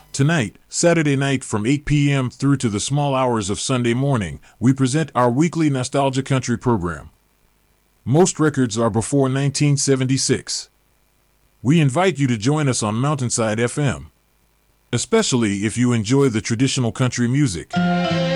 Tonight, Saturday night from 8 p.m. through to the small hours of Sunday morning, we present our weekly Nostalgia Country program. Most records are before 1976. We invite you to join us on Mountainside FM, especially if you enjoy the traditional country music.